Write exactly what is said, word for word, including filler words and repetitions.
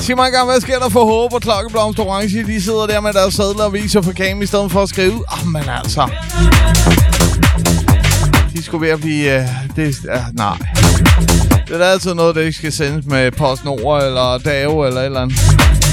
Sig mig engang, hvad sker der for Håb og Klokkeblomst Orange? De sidder der med deres sadler og viser for Cam i stedet for at skrive. Åh, oh, men altså. De skulle ved at blive... Uh, det, uh, nej. Det er altid noget, der ikke skal sendes med PostNord eller D A O eller et eller andet.